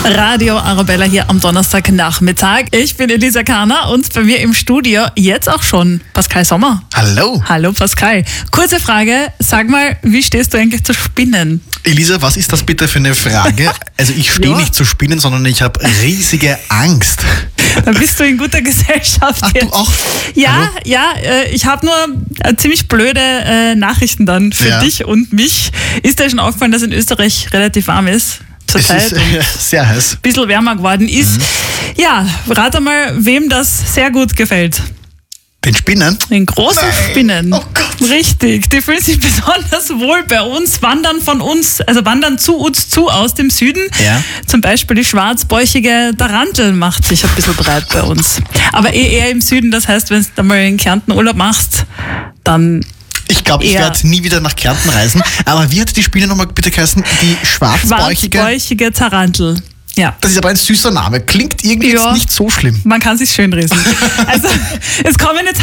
Radio Arabella hier am Donnerstagnachmittag. Ich bin Elisa Kahner und bei mir im Studio jetzt auch schon Pascal Sommer. Hallo. Hallo Pascal. Kurze Frage, sag mal, wie stehst du eigentlich zu Spinnen? Elisa, was ist das bitte für eine Frage? Also ich stehe nicht zu Spinnen, sondern ich habe riesige Angst. Dann bist du in guter Gesellschaft. Ach, du auch? Ja, ich habe nur ziemlich blöde Nachrichten dann für dich und mich. Ist dir schon aufgefallen, dass in Österreich relativ warm ist? Es ist sehr heiß. Ein bisschen wärmer geworden ist. Ja, rate mal, wem das sehr gut gefällt. Den Spinnen? Den großen Spinnen. Oh Gott. Richtig. Die fühlen sich besonders wohl bei uns, wandern zu uns zu aus dem Süden. Ja. Zum Beispiel die schwarzbäuchige Tarantel macht sich ein bisschen breit bei uns. Aber eher im Süden, das heißt, wenn du mal in Kärnten Urlaub machst, dann... Ich glaube, ich werde nie wieder nach Kärnten reisen. Aber wie hat die Spinne nochmal bitte geheißen? Die schwarzbäuchige Tarantel. Ja. Das ist aber ein süßer Name. Klingt irgendwie jetzt nicht so schlimm. Man kann sich schön lesen. Also, es kommen jetzt